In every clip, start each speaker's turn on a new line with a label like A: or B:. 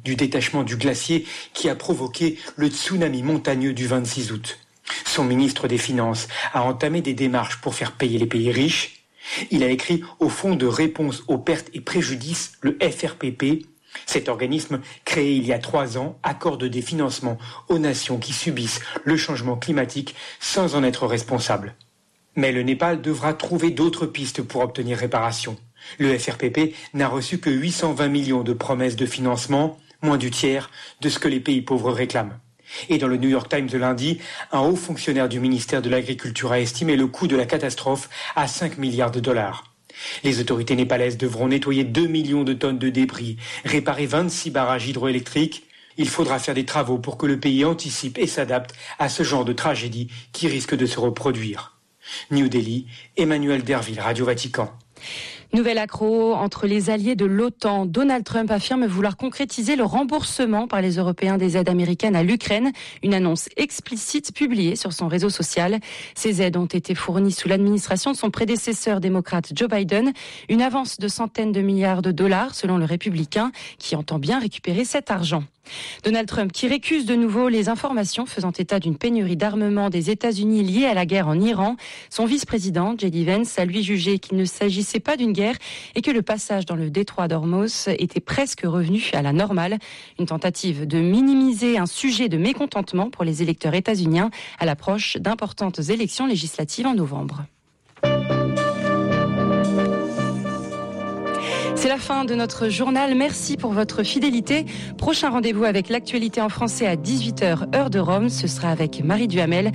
A: du détachement du glacier qui a provoqué le tsunami montagneux du 26 août. Son ministre des Finances a entamé des démarches pour faire payer les pays riches. Il a écrit au Fonds de réponse aux pertes et préjudices, le FRPP. Cet organisme, créé il y a 3 ans, accorde des financements aux nations qui subissent le changement climatique sans en être responsables. Mais le Népal devra trouver d'autres pistes pour obtenir réparation. Le FRPP n'a reçu que 820 millions de promesses de financement, moins du tiers de ce que les pays pauvres réclament. Et dans le New York Times de lundi, un haut fonctionnaire du ministère de l'Agriculture a estimé le coût de la catastrophe à 5 milliards de dollars. Les autorités népalaises devront nettoyer 2 millions de tonnes de débris, réparer 26 barrages hydroélectriques. Il faudra faire des travaux pour que le pays anticipe et s'adapte à ce genre de tragédie qui risque de se reproduire. New Delhi, Emmanuel Derville, Radio Vatican.
B: Nouvel accroc entre les alliés de l'OTAN. Donald Trump affirme vouloir concrétiser le remboursement par les Européens des aides américaines à l'Ukraine. Une annonce explicite publiée sur son réseau social. Ces aides ont été fournies sous l'administration de son prédécesseur démocrate Joe Biden. Une avance de centaines de milliards de dollars selon le républicain qui entend bien récupérer cet argent. Donald Trump qui récuse de nouveau les informations faisant état d'une pénurie d'armement des États-Unis liée à la guerre en Iran. Son vice-président, J.D. Vance, a lui jugé qu'il ne s'agissait pas d'une guerre et que le passage dans le détroit d'Ormuz était presque revenu à la normale. Une tentative de minimiser un sujet de mécontentement pour les électeurs états-uniens à l'approche d'importantes élections législatives en novembre. C'est la fin de notre journal. Merci pour votre fidélité. Prochain rendez-vous avec l'actualité en français à 18h, heure de Rome. Ce sera avec Marie Duhamel.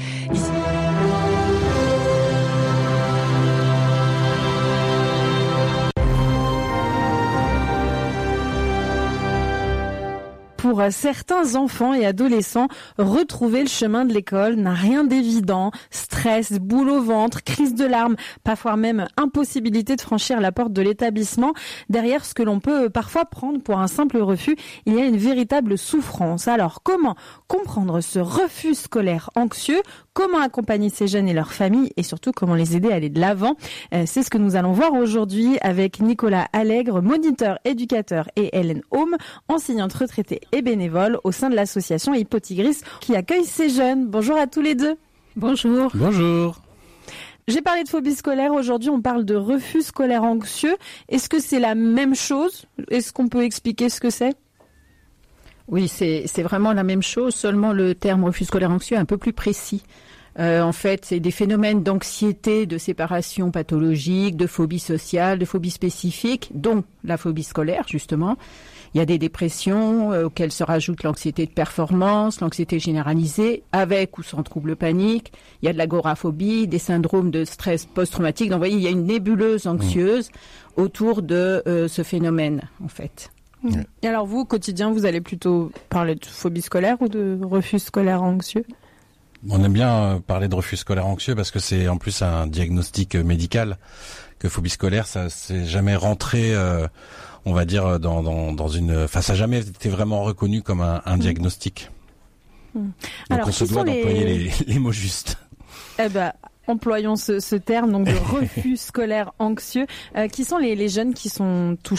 C: Pour certains enfants et adolescents, retrouver le chemin de l'école n'a rien d'évident. Stress, boule au ventre, crise de larmes, parfois même impossibilité de franchir la porte de l'établissement. Derrière ce que l'on peut parfois prendre pour un simple refus, il y a une véritable souffrance. Alors, comment comprendre ce refus scolaire anxieux ? Comment accompagner ces jeunes et leurs familles et surtout comment les aider à aller de l'avant ? C'est ce que nous allons voir aujourd'hui avec Nicolas Allègre, moniteur, éducateur, et Hélène Aume, enseignante retraitée et bénévole au sein de l'association Hippotigris qui accueille ces jeunes. Bonjour à tous les deux.
D: Bonjour.
E: Bonjour.
C: J'ai parlé de phobie scolaire, aujourd'hui on parle de refus scolaire anxieux. Est-ce que c'est la même chose ? Est-ce qu'on peut expliquer ce que c'est ?
D: Oui, c'est vraiment la même chose, seulement le terme refus scolaire anxieux est un peu plus précis. En fait, c'est des phénomènes d'anxiété, de séparation pathologique, de phobie sociale, de phobie spécifique, dont la phobie scolaire, justement. Il y a des dépressions auxquelles se rajoute l'anxiété de performance, l'anxiété généralisée, avec ou sans trouble panique. Il y a de l'agoraphobie, des syndromes de stress post-traumatique. Donc, vous voyez, il y a une nébuleuse anxieuse autour de ce phénomène, en fait.
C: Et alors vous, au quotidien, vous allez plutôt parler de phobie scolaire ou de refus scolaire anxieux ?
E: On aime bien parler de refus scolaire anxieux parce que c'est en plus un diagnostic médical. Que phobie scolaire, ça c'est jamais rentré, on va dire, dans une... Enfin, ça n'a jamais été vraiment reconnu comme un diagnostic. Donc
C: alors,
E: on se doit d'employer les mots justes.
C: Eh ben, employons ce terme donc de refus scolaire anxieux. Qui sont les jeunes qui sont touchés ?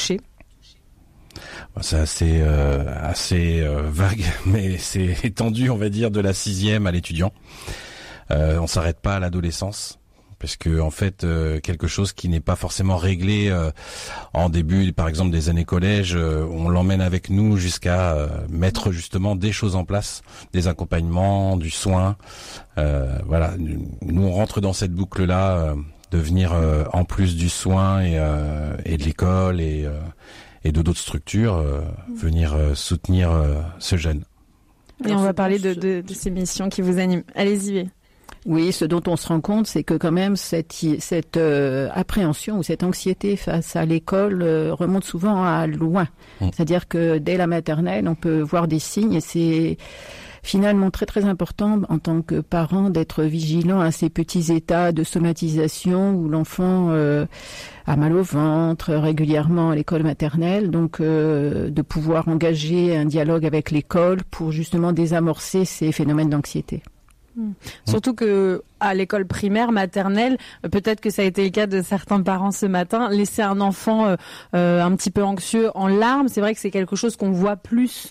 E: C'est assez vague, mais c'est étendu, on va dire, de la 6e à l'étudiant. On s'arrête pas à l'adolescence, parce que en fait, quelque chose qui n'est pas forcément réglé en début, par exemple, des années collège, on l'emmène avec nous jusqu'à mettre justement des choses en place, des accompagnements, du soin. Voilà, nous on rentre dans cette boucle-là, de venir en plus du soin et de l'école et de d'autres structures, venir soutenir ce jeune.
C: Et on va parler de ces missions qui vous animent. Allez-y.
D: Oui, ce dont on se rend compte, c'est que quand même cette appréhension ou cette anxiété face à l'école remonte souvent à loin. C'est-à-dire que dès la maternelle, on peut voir des signes et c'est finalement très très important en tant que parent d'être vigilant à ces petits états de somatisation où l'enfant a mal au ventre régulièrement à l'école maternelle, donc de pouvoir engager un dialogue avec l'école pour justement désamorcer ces phénomènes d'anxiété.
C: Surtout que à l'école primaire, maternelle, peut-être que ça a été le cas de certains parents ce matin, laisser un enfant un petit peu anxieux en larmes, c'est vrai que c'est quelque chose qu'on voit plus